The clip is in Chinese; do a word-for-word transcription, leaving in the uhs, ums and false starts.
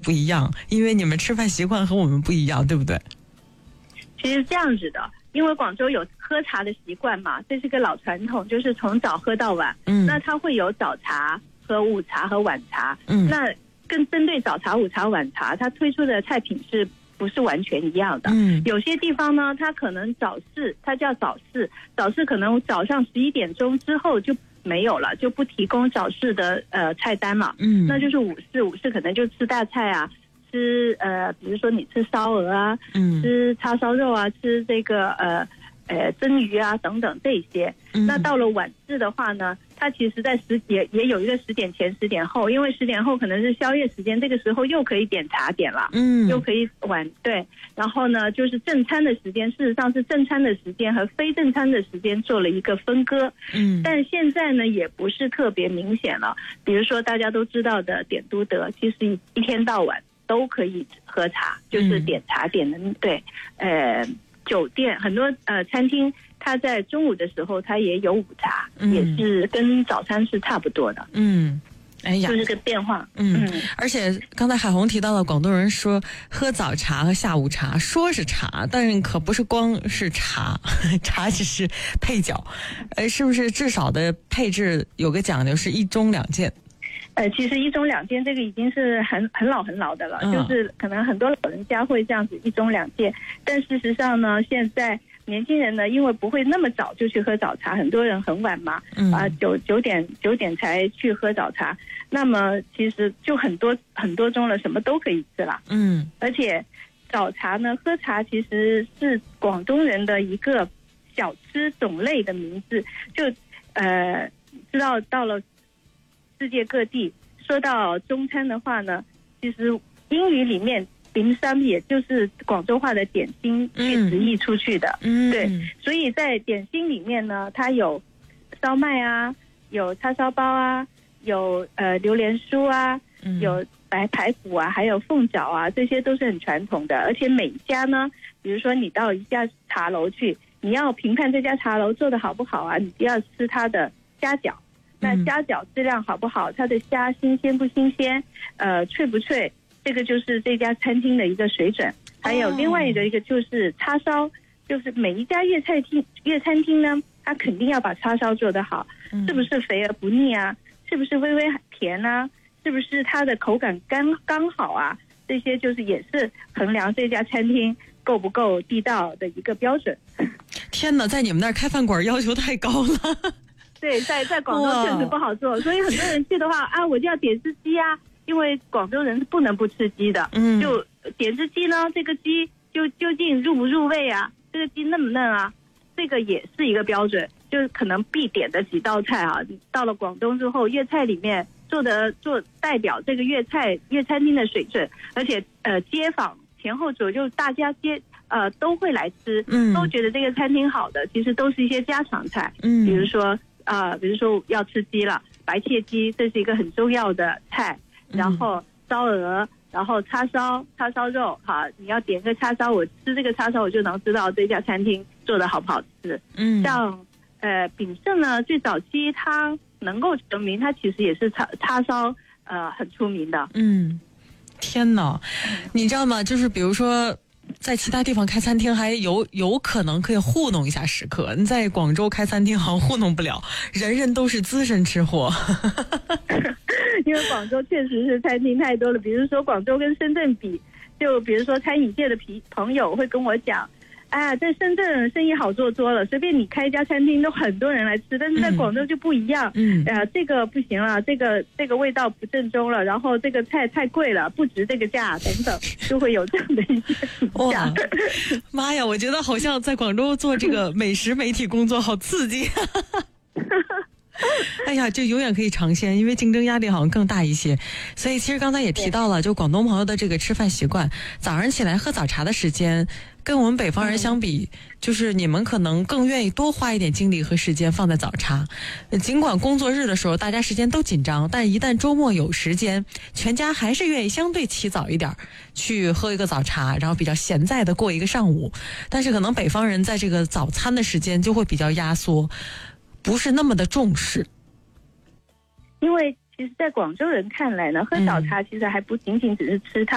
不一样，因为你们吃饭习惯和我们不一样，对不对？ 其实这样子的，因为广州有喝茶的习惯嘛，这是个老传统，就是从早喝到晚。嗯，那它会有早茶和午茶和晚茶。嗯，那更针对早茶、午茶、晚茶，它推出的菜品是不是完全一样的？嗯，有些地方呢，它可能早市，它叫早市，早市可能早上十一点钟之后就没有了，就不提供早市的呃菜单了。嗯，那就是午市，午市可能就吃大菜啊。吃呃，比如说你吃烧鹅啊，嗯，吃叉烧肉啊，吃这个呃呃蒸鱼啊等等这些。嗯、那到了晚市的话呢，它其实在十也也有一个十点前、十点后，因为十点后可能是宵夜时间，这个时候又可以点茶点了，嗯，又可以晚对。然后呢，就是正餐的时间，事实上是正餐的时间和非正餐的时间做了一个分割。嗯，但现在呢也不是特别明显了。比如说大家都知道的点都德，其实一一天到晚都可以喝茶，就是点茶点的、嗯、对，呃，酒店很多呃餐厅，它在中午的时候它也有午茶，嗯、也是跟早餐是差不多的。嗯，哎呀，就是个变化。嗯，嗯而且刚才海红提到了广东人说喝早茶和下午茶，说是茶，但是可不是光是茶，茶只是配角，呃，是不是至少的配置有个讲究是一盅两件？ 呃，其实一盅两件这个已经是很很老很老的了，嗯、就是可能很多老人家会这样子一盅两件，但事实上呢，现在年轻人呢，因为不会那么早就去喝早茶，很多人很晚嘛，嗯、啊九九点九点才去喝早茶，那么其实就很多很多盅了，什么都可以吃了，嗯，而且早茶呢，喝茶其实是广东人的一个小吃种类的名字，就呃知道到了世界各地说到中餐的话呢，其实英语里面dim sum也就是广州话的点心去直译出去的，嗯，对，所以在点心里面呢，它有烧麦啊，有叉烧包啊，有呃榴莲酥啊，有白排骨啊，还有凤爪啊，这些都是很传统的。而且每一家呢，比如说你到一家茶楼去，你要评判这家茶楼做的好不好啊，你就要吃它的虾饺。那虾饺质量好不好，它的虾新鲜不新鲜，呃脆不脆，这个就是这家餐厅的一个水准。还有另外一个一个就是叉烧，就是每一家粤菜厅粤餐厅呢，它肯定要把叉烧做得好，是不是肥而不腻啊，是不是微微甜啊，是不是它的口感刚刚好啊，这些就是也是衡量这家餐厅够不够地道的一个标准。 天哪，在你们那儿开饭馆要求太高了。 对，在在广州确实不好做，所以很多人去的话啊，我就要点只鸡啊，因为广州人是不能不吃鸡的。嗯，就点只鸡呢，这个鸡就究竟入不入味啊？这个鸡嫩不嫩啊？这个也是一个标准，就是可能必点的几道菜啊。到了广东之后，粤菜里面做的做代表这个粤菜粤餐厅的水准，而且呃街坊前后左右大家接。呃，都会来吃，嗯，都觉得这个餐厅好的，其实都是一些家常菜，嗯，比如说啊、呃，比如说要吃鸡了，白切鸡，这是一个很重要的菜，然后烧鹅，然后叉烧，叉烧肉，哈，你要点个叉烧，我吃这个叉烧，我就能知道这家餐厅做的好不好吃，嗯，像呃炳胜呢，最早期它能够成名，它其实也是叉叉烧，呃，很出名的， 嗯，天哪，你知道吗？就是比如说。在其他地方开餐厅还有有可能可以糊弄一下食客，你在广州开餐厅好像糊弄不了，人人都是资深吃货。 因为广州确实是餐厅太多了，比如说广州跟深圳比，就比如说餐饮界的朋友会跟我讲，哎呀，在深圳生意好做多了，随便你开一家餐厅都很多人来吃，但是在广州就不一样，嗯，呃，这个不行了，这个这个味道不正宗了，然后这个菜太贵了，不值这个价，等等，就会有这样的一些评价。 妈呀，我觉得好像在广州做这个美食媒体工作好刺激。哎呀，就永远可以尝鲜，因为竞争压力好像更大一些。所以其实刚才也提到了，就广东朋友的这个吃饭习惯，早上起来喝早茶的时间跟我们北方人相比，嗯、就是你们可能更愿意多花一点精力和时间放在早茶。尽管工作日的时候大家时间都紧张，但一旦周末有时间，全家还是愿意相对起早一点去喝一个早茶，然后比较闲在的过一个上午。但是可能北方人在这个早餐的时间就会比较压缩，不是那么的重视。 因为其实在广州人看来呢，喝早茶其实还不仅仅只是吃它